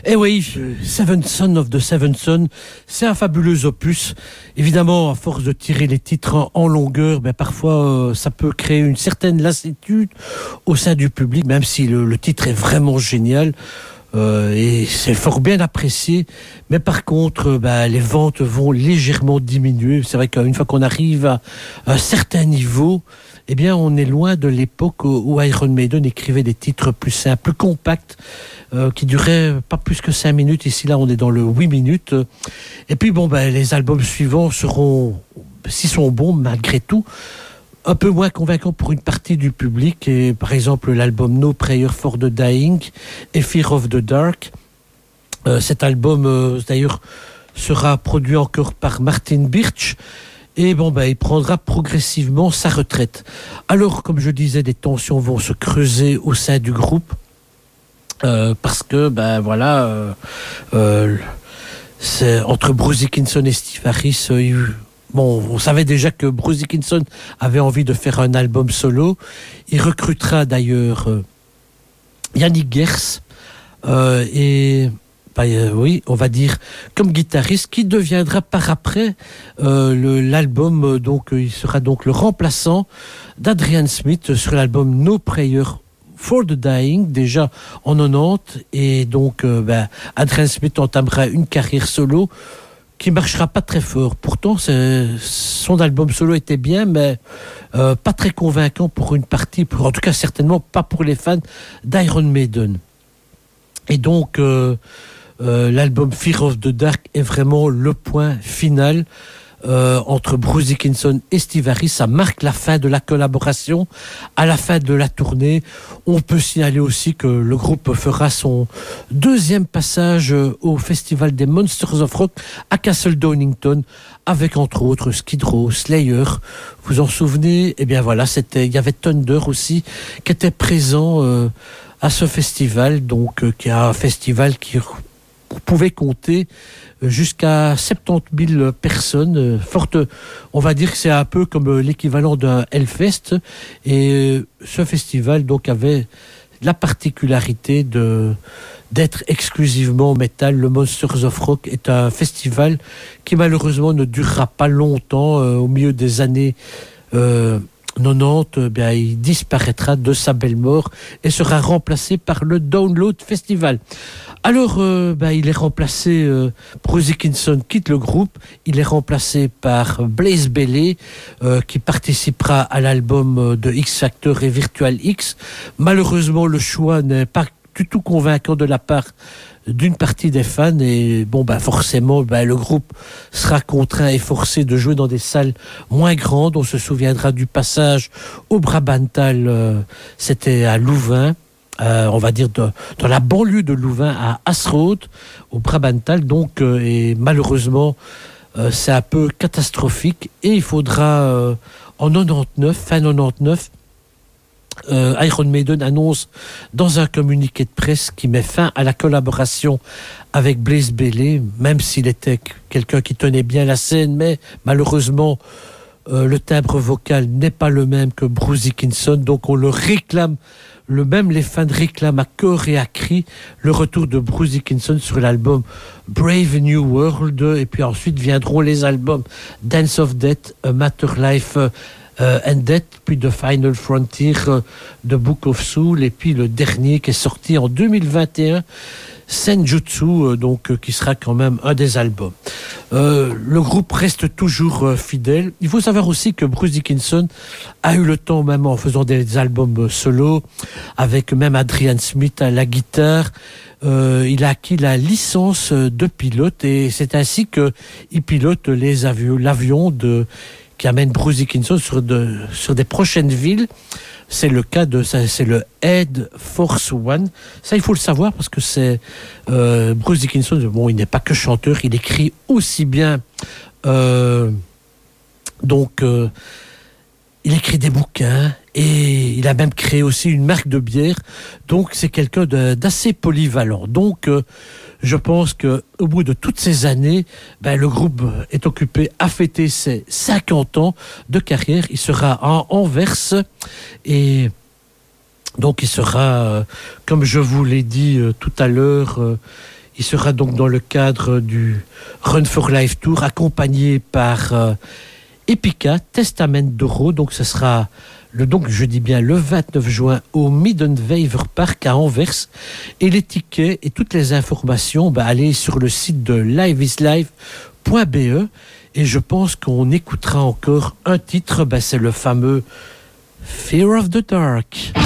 Eh oui, Seven Son of the Seven Son, c'est un fabuleux opus. Évidemment, à force de tirer les titres en longueur, parfois ça peut créer une certaine lassitude au sein du public, même si le titre est vraiment génial. Et c'est fort bien apprécié, mais par contre, les ventes vont légèrement diminuer. C'est vrai qu'une fois qu'on arrive à un certain niveau, on est loin de l'époque où Iron Maiden écrivait des titres plus simples, plus compacts, qui duraient pas plus que 5 minutes. Ici, là, on est dans le 8 minutes. Et puis, les albums suivants seront, s'ils sont bons, malgré tout, un peu moins convaincant pour une partie du public. Et par exemple, l'album No Prayer for the Dying et Fear of the Dark. Cet album, d'ailleurs, sera produit encore par Martin Birch. Et il prendra progressivement sa retraite. Alors, comme je disais, des tensions vont se creuser au sein du groupe. Parce que, c'est entre Bruce Dickinson et Steve Harris. On savait déjà que Bruce Dickinson avait envie de faire un album solo. Il recrutera d'ailleurs Yannick Gers on va dire comme guitariste, qui deviendra par après l'album. Donc, il sera donc le remplaçant d'Adrian Smith sur l'album No Prayer for the Dying, déjà en 90. Et donc, Adrian Smith entamera une carrière solo qui marchera pas très fort. Pourtant, son album solo était bien, mais pas très convaincant pour une partie, en tout cas certainement pas pour les fans d'Iron Maiden. Et donc, l'album Fear of the Dark est vraiment le point final entre Bruce Dickinson et Steve Harris. Ça marque la fin de la collaboration, à la fin de la tournée. On peut signaler aussi que le groupe fera son deuxième passage au Festival des Monsters of Rock à Castle Donington, avec entre autres Skid Row, Slayer. Vous en souvenez? Il y avait Thunder aussi qui était présent à ce festival, donc qui est un festival qui pouvait compter jusqu'à 70 000 personnes. On va dire que c'est un peu comme l'équivalent d'un Hellfest. Et ce festival donc avait la particularité d'être exclusivement métal. Le Monsters of Rock est un festival qui malheureusement ne durera pas longtemps. Au milieu des années 90, il disparaîtra de sa belle mort et sera remplacé par le Download Festival. Alors, il est remplacé, Bruce Dickinson quitte le groupe, il est remplacé par Blaze Bayley, qui participera à l'album de X Factor et Virtual X. Malheureusement, le choix n'est pas du tout convaincant de la part d'une partie des fans, et forcément le groupe sera contraint et forcé de jouer dans des salles moins grandes. On se souviendra du passage au Brabantal, c'était à Louvain, on va dire dans la banlieue de Louvain, à Asrood, au Brabantal, donc, et malheureusement c'est un peu catastrophique, et il faudra fin 99, Iron Maiden annonce dans un communiqué de presse qui met fin à la collaboration avec Blaze Bayley, même s'il était quelqu'un qui tenait bien la scène, mais malheureusement le timbre vocal n'est pas le même que Bruce Dickinson, donc on le réclame, les fans réclament à corps et à cri le retour de Bruce Dickinson sur l'album Brave New World, et puis ensuite viendront les albums Dance of Death, A Matter Life and Death, puis The Final Frontier, The Book of Soul, et puis le dernier qui est sorti en 2021, Senjutsu, qui sera quand même un des albums. Le groupe reste toujours fidèle. Il faut savoir aussi que Bruce Dickinson a eu le temps, même en faisant des albums solo, avec même Adrian Smith à la guitare, il a acquis la licence de pilote, et c'est ainsi qu'il pilote l'avion qui amène Bruce Dickinson sur des prochaines villes. C'est le cas c'est le Air Force One. Ça, il faut le savoir parce que c'est Bruce Dickinson. Il n'est pas que chanteur, il écrit aussi bien. Il écrit des bouquins et il a même créé aussi une marque de bière. Donc, c'est quelqu'un d'assez polyvalent. Donc, je pense qu'au bout de toutes ces années, le groupe est occupé à fêter ses 50 ans de carrière. Il sera à Anvers et donc il sera, comme je vous l'ai dit tout à l'heure, Il sera donc dans le cadre du Run for Life Tour, accompagné par Epica, Testament d'Oro. Donc ce sera je dis bien le 29 juin au Middenwever Park à Anvers. Et les tickets et toutes les informations, allez sur le site de liveislife.be. Et je pense qu'on écoutera encore un titre, c'est le fameux Fear of the Dark.